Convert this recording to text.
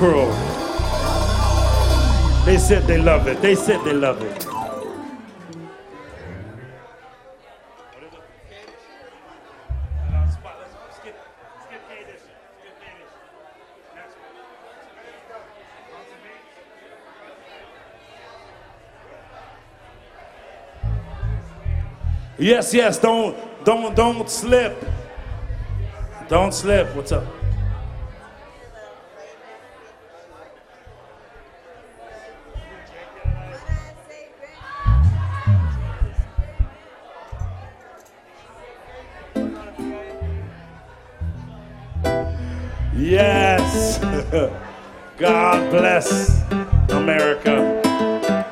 crew. They said they love it. They said they love it. Yes, yes, don't slip. Don't slip. What's up? Yes. God bless America.